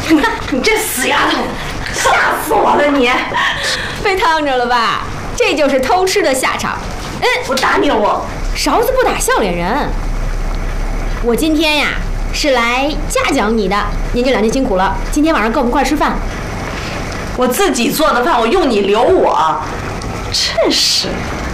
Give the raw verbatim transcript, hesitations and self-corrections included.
你这死丫头，吓死我了你！ 被烫着了吧？这就是偷吃的下场。嗯， 我打你了我。 勺子不打笑脸人。我今天呀是来嘉奖你的，您这两天辛苦了，今天晚上跟我们一块吃饭。 我自己做的饭，我用你留我，真是。